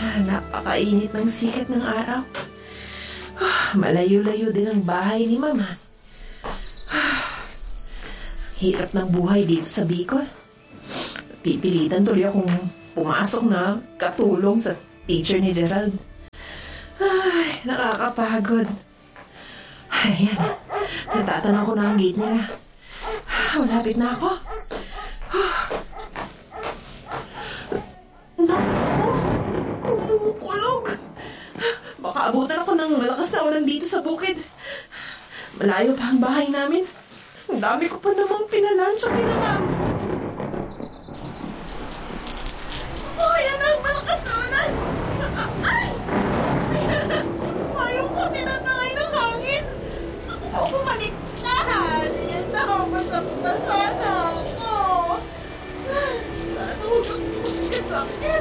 Napakainit ng sikat ng araw. Malayo-layo din ang bahay ni Mama. Hirap ng buhay dito sa Bicol. Pipilitan tuloy akong pumasok na katulong sa teacher ni Gerald. Ay, nakakapagod. Ayan, natatanaw ko na ang gate nila. Malapit na ako. Naku, kumukulog. Baka abutan ako ng malakas na ulan dito sa bukid. Malayo pa ang bahay namin. Ang dami ko pa namang pinalansya kinakam. Oh, yan ang malakas na ulan. Ay! Ayaw ko tinatangay ng hangin. Ako bumaliktad. Yan na ako, basa na ako. Sana huwag akong kasakit.